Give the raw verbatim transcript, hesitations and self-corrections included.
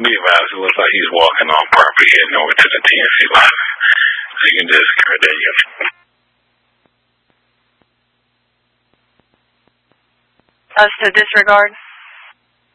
Be advised, it looks like he's walking on property heading over to the T N C line. So you can just discard that unit. Us to disregard?